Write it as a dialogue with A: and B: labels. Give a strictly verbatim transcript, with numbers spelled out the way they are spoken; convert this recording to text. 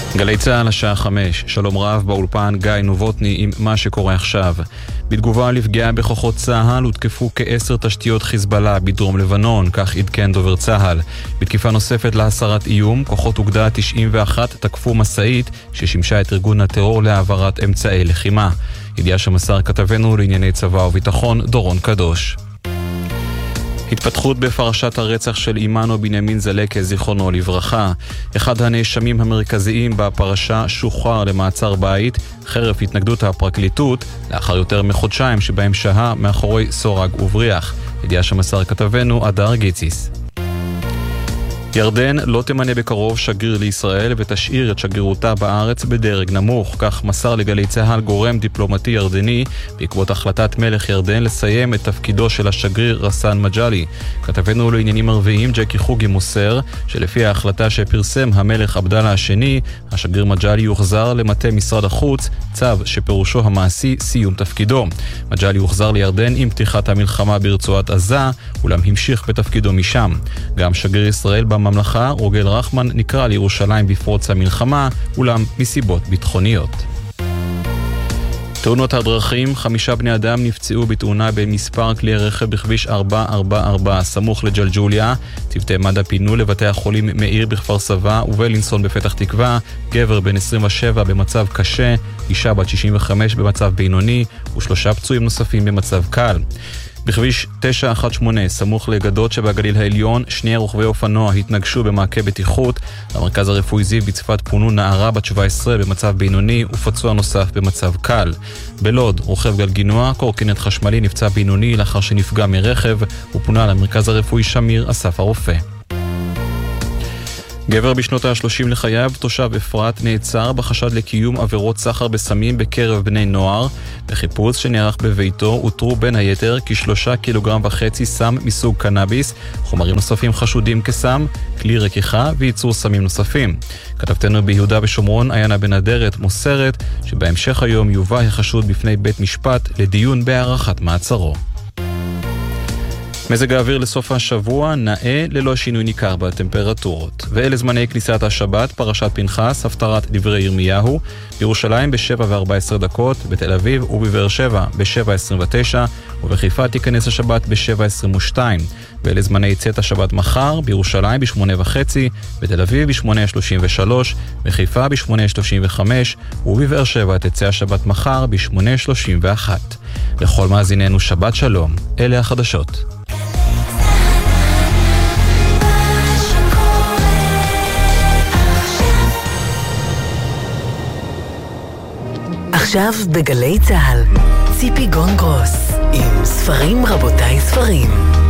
A: גלי צהל השעה חמש, שלום רב באולפן גיא נובוטני עם מה שקורה עכשיו. בתגובה לפגיעה בכוחות צהל הותקפו כעשר תשתיות חיזבאללה בדרום לבנון, כך עדכן דובר צהל. בתקיפה נוספת להסרת איום, כוחות אוגדה תשעים ואחת תקפו מסעית ששימשה את ארגון הטרור להעברת אמצעי לחימה. ידיעה שמסר כתבנו לענייני צבא וביטחון דורון קדוש. התפתחות בפרשת הרצח של אימנו בנימין זלקה זיכרונו לברכה. אחד הנאשמים המרכזיים בפרשה שוחרר למעצר בית חרף התנגדות הפרקליטות לאחר יותר מחודשיים שבהם שהה מאחורי סורג ובריח. ידיעה שמסר כתבנו אדר גיציס. ירדן לא תמנה בקרוב שגריר לישראל ותשאיר את שגרירותה בארץ בדרג נמוך, כך מסר לגלי צהל גורם דיפלומטי ירדני בעקבות החלטת מלך ירדן לסיים את תפקידו של השגריר רסן מג'לי. כתבנו לעניינים ערביים ג'קי חוגי מוסר שלפי ההחלטה שפרסם המלך עבדאללה השני, השגריר מג'לי יוחזר למטה משרד החוץ, צו שפירושו המעשי סיום תפקידו. מג'לי יוחזר לירדן עם פתיחת המלחמה ברצועת עזה, אולם המשיך בתפקידו משם. גם שגריר ישראל בממלכה רוגל רחמן נקרא לירושלים בפרוץ המלחמה, אולם מסיבות ביטחוניות. תאונות הדרכים, חמישה בני אדם נפצעו בתאונה במספר כלי רכב בכביש ארבע ארבע ארבע סמוך לג'לג'וליה. צוותי מד"א פינו לבתי החולים מאיר בכפר סבא ובלינסון בפתח תקווה, גבר בן עשרים ושבע במצב קשה, אישה בת שישים וחמש במצב בינוני ושלושה פצועים נוספים במצב קל. בכביש תשע אחת שמונה, סמוך לגדות שבגליל העליון, שני רוכבי אופנוע התנגשו במעקה בטיחות. למרכז הרפואי זיו בצפת פונו נערה בת שבע עשרה במצב בינוני ופצוע נוסף במצב קל. בלוד, רוכב גלגינוע, קורקינט חשמלי נפצע בינוני לאחר שנפגע מרכב ופונה למרכז הרפואי שמיר אסף הרופא. גבר בשנות ה-שלושים לחייו, תושב אפרת, נעצר בחשד לקיום עבירות סחר בסמים בקרב בני נוער. בחיפוש שנערך בביתו הותרו בין היתר כשלושה קילוגרם וחצי סם מסוג קנאביס, חומרים נוספים חשודים כסם, כלי רקיחה וייצור סמים נוספים. כתבתנו ביהודה ושומרון עיינה בן אדרת מוסרת שבהמשך היום יובא החשוד בפני בית משפט לדיון בהארכת מעצרו. מזג האוויר לסוף השבוע נאה ללא שינוי ניכר בטמפרטורות. ואלה זמני כניסת השבת, פרשת פנחס, הפטרת דברי ירמיהו, בירושלים ב-שבע וארבע עשרה דקות, בתל אביב ובבאר שבע ב-שבע עשרים ותשע, ובחיפה תיכנס השבת ב-שבע עשרים ושתיים. ואלה זמני צאת השבת מחר, בירושלים ב-שמונה וחצי, בתל אביב ב-שמונה שלושים ושלוש, בחיפה ב-שמונה שלושים וחמש, ובבאר שבע תצא השבת מחר ב-שמונה שלושים ואחת. לכל מאזיננו שבת שלום, אלה החדשות.
B: עכשיו בגלי צהל, ציפי גון גרוס עם ספרים רבותיי ספרים.